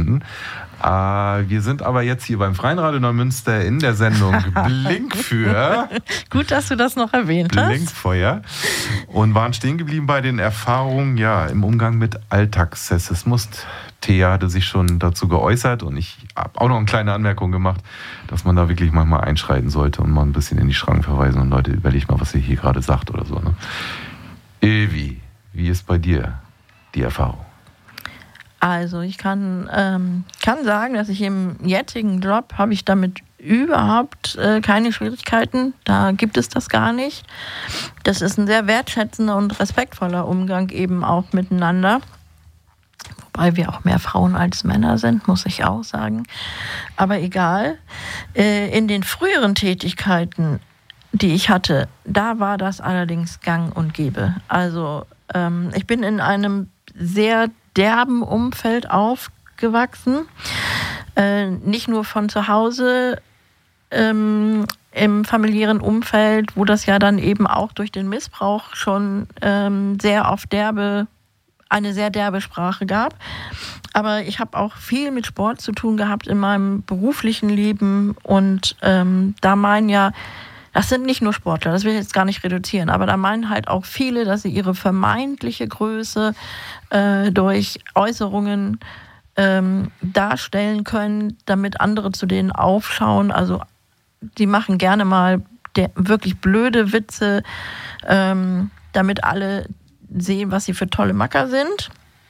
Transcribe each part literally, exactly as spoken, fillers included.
gefunden. Äh, wir sind aber jetzt hier beim Freien Radio Neumünster in der Sendung Blinkfeuer. Gut, dass du das noch erwähnt hast. Blinkfeuer. Und waren stehen geblieben bei den Erfahrungen ja, im Umgang mit Alltagssexismus. Thea hatte sich schon dazu geäußert und ich habe auch noch eine kleine Anmerkung gemacht, dass man da wirklich manchmal einschreiten sollte und mal ein bisschen in die Schranken verweisen und Leute, überlegt mal, was ihr hier gerade sagt oder so. Ne? Evi, wie ist bei dir die Erfahrung? Also ich kann, ähm, kann sagen, dass ich im jetzigen Job habe ich damit überhaupt äh, keine Schwierigkeiten. Da gibt es das gar nicht. Das ist ein sehr wertschätzender und respektvoller Umgang eben auch miteinander. Wobei wir auch mehr Frauen als Männer sind, muss ich auch sagen. Aber egal. Äh, in den früheren Tätigkeiten, die ich hatte, da war das allerdings gang und gäbe. Also ähm, ich bin in einem sehr derben Umfeld aufgewachsen. Äh, nicht nur von zu Hause, ähm, im familiären Umfeld, wo das ja dann eben auch durch den Missbrauch schon ähm, sehr auf derbe eine sehr derbe Sprache gab. Aber ich habe auch viel mit Sport zu tun gehabt in meinem beruflichen Leben und ähm, da meinen ja, das sind nicht nur Sportler, das will ich jetzt gar nicht reduzieren, aber da meinen halt auch viele, dass sie ihre vermeintliche Größe äh, durch Äußerungen ähm, darstellen können, damit andere zu denen aufschauen. Also die machen gerne mal der, wirklich blöde Witze, ähm, damit alle sehen, was sie für tolle Macker sind.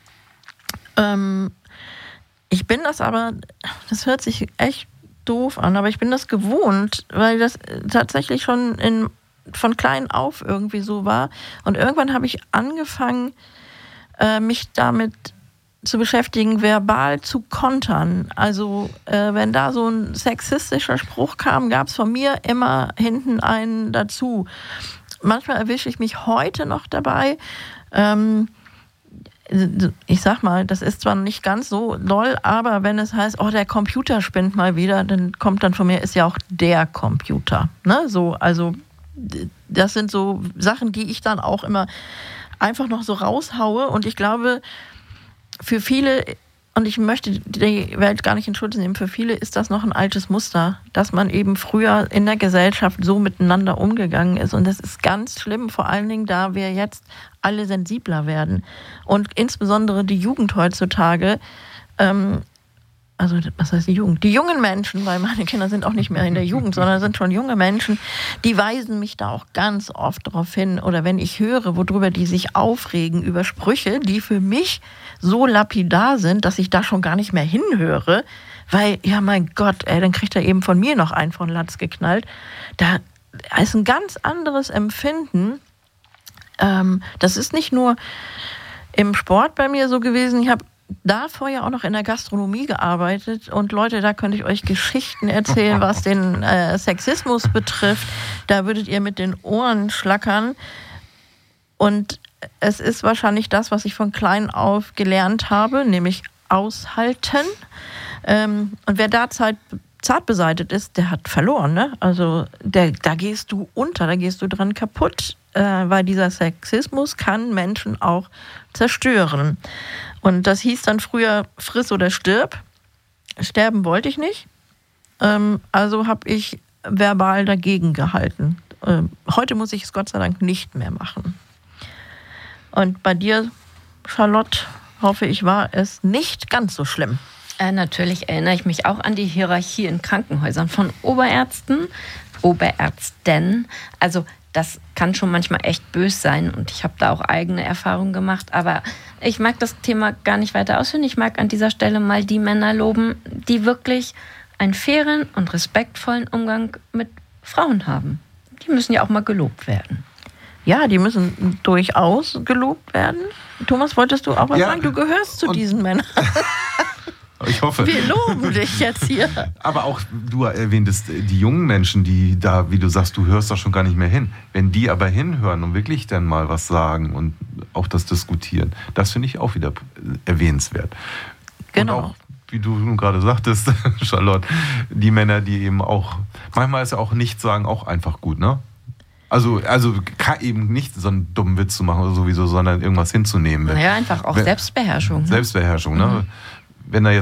Ähm, ich bin das aber, das hört sich echt doof an, aber ich bin das gewohnt, weil das tatsächlich schon in, von klein auf irgendwie so war. Und irgendwann habe ich angefangen, äh, mich damit zu beschäftigen, verbal zu kontern. Also äh, wenn da so ein sexistischer Spruch kam, gab es von mir immer hinten einen dazu. Manchmal erwische ich mich heute noch dabei. Ähm, ich sag mal, das ist zwar nicht ganz so doll, aber wenn es heißt, oh, der Computer spinnt mal wieder, dann kommt dann von mir, ist ja auch der Computer. Ne? So, also das sind so Sachen, die ich dann auch immer einfach noch so raushaue. Und ich glaube, für viele, und ich möchte die Welt gar nicht in Schutz nehmen, für viele ist das noch ein altes Muster, dass man eben früher in der Gesellschaft so miteinander umgegangen ist. Und das ist ganz schlimm, vor allen Dingen, da wir jetzt alle sensibler werden. Und insbesondere die Jugend heutzutage, ähm, also was heißt die Jugend? Die jungen Menschen, weil meine Kinder sind auch nicht mehr in der Jugend, sondern sind schon junge Menschen, die weisen mich da auch ganz oft darauf hin. Oder wenn ich höre, worüber die sich aufregen, über Sprüche, die für mich so lapidar sind, dass ich da schon gar nicht mehr hinhöre, weil, ja mein Gott, ey, dann kriegt er eben von mir noch einen von Latz geknallt. Da ist ein ganz anderes Empfinden. Ähm, das ist nicht nur im Sport bei mir so gewesen, ich habe da vorher auch noch in der Gastronomie gearbeitet und Leute, da könnte ich euch Geschichten erzählen, was den äh, Sexismus betrifft. Da würdet ihr mit den Ohren schlackern. Und es ist wahrscheinlich das, was ich von klein auf gelernt habe, nämlich aushalten. Ähm, und wer da Zeit, zart beseitigt ist, der hat verloren. Ne? Also der, da gehst du unter, da gehst du dran kaputt, äh, weil dieser Sexismus kann Menschen auch zerstören. Und das hieß dann früher, friss oder stirb. Sterben wollte ich nicht. Ähm, also habe ich verbal dagegen gehalten. Ähm, heute muss ich es Gott sei Dank nicht mehr machen. Und bei dir, Charlotte, hoffe ich, war es nicht ganz so schlimm. Äh, natürlich erinnere ich mich auch an die Hierarchie in Krankenhäusern von Oberärzten, Oberärzten. Also das kann schon manchmal echt böse sein und ich habe da auch eigene Erfahrungen gemacht. Aber ich mag das Thema gar nicht weiter ausführen. Ich mag an dieser Stelle mal die Männer loben, die wirklich einen fairen und respektvollen Umgang mit Frauen haben. Die müssen ja auch mal gelobt werden. Ja, die müssen durchaus gelobt werden. Thomas, wolltest du auch was ja, sagen? Du gehörst zu diesen Männern. Ich hoffe. Wir loben dich jetzt hier. Aber auch, du erwähntest die jungen Menschen, die da, wie du sagst, du hörst da schon gar nicht mehr hin. Wenn die aber hinhören und wirklich dann mal was sagen und auch das diskutieren, das finde ich auch wieder erwähnenswert. Genau. Und auch, wie du nun gerade sagtest, Charlotte, die Männer, die eben auch, manchmal ist ja auch nichts sagen auch einfach gut, ne? Also, also eben nicht so einen dummen Witz zu machen oder sowieso, sondern irgendwas hinzunehmen. Naja, einfach auch Wenn, Selbstbeherrschung. Ne? Selbstbeherrschung, ne? Mhm. Wenn da jetzt